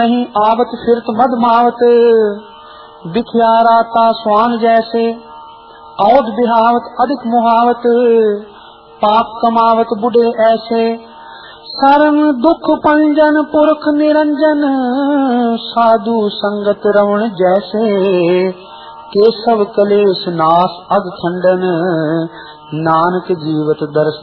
नहीं आवत फिरत मदमावत, बिखियाराता स्वान जैसे, औध बिहावत अधिक मुहावत, पाप कमावत बुढ़े ऐसे। शरण दुख पंजन पुरख निरंजन, साधु संगत रवण जैसे। केशव कलेश नाश अग खंडन, नानक जीवत दर्श